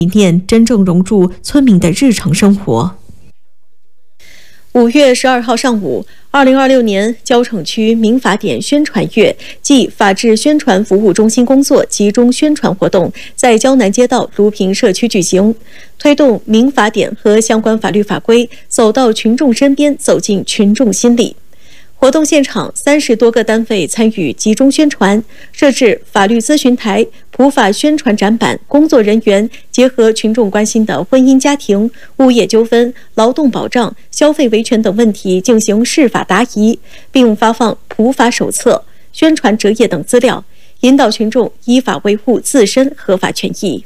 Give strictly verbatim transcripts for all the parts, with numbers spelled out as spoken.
理念真正融入村民的日常生活。 五月十二号上午，二零二六年蕉城区民法典宣传月暨法治宣传服务中心工作集中宣传活动在蕉南街道卢平社区举行，推动民法典和相关法律法规走到群众身边，走进群众心里。活动现场，三十多个单位参与集中宣传，设置法律咨询台、普法宣传展板，工作人员结合群众关心的婚姻家庭、物业纠纷、劳动保障、消费维权等问题进行释法答疑，并发放普法手册、宣传折页等资料，引导群众依法维护自身合法权益。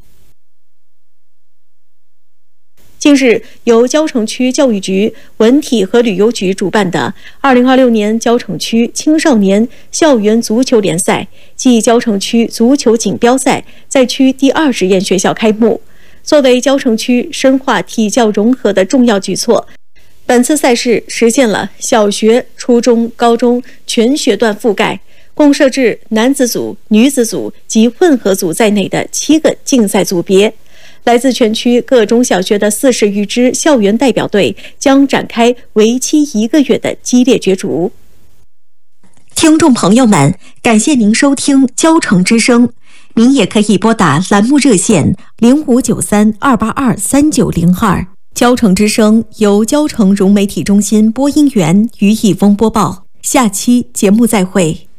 近日，由蕉城区教育局、文体和旅游局主办的二零二六年蕉城区青少年校园足球联赛暨蕉城区足球锦标赛在区第二实验学校开幕。作为蕉城区深化体教融合的重要举措，本次赛事实现了小学、初中、高中全学段覆盖，共设置男子组、女子组及混合组在内的七个竞赛组别。来自全区各中小学的四十余支校园代表队将展开为期一个月的激烈角逐。 听众朋友们，感谢您收听蕉城之声，您也可以拨打栏目热线零五九三二八二三九零二。蕉城之声由蕉城融媒体中心播音员于一峰播报。下期节目再会。